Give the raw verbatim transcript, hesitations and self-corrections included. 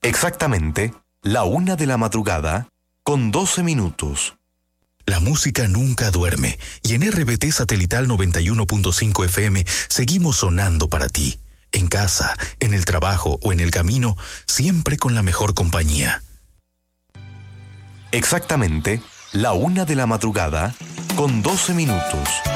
Exactamente, la una de la madrugada, con doce minutos. La música nunca duerme y en R B T Satelital noventa y uno punto cinco F M seguimos sonando para ti. En casa, en el trabajo o en el camino, siempre con la mejor compañía. Exactamente, la una de la madrugada, con doce minutos.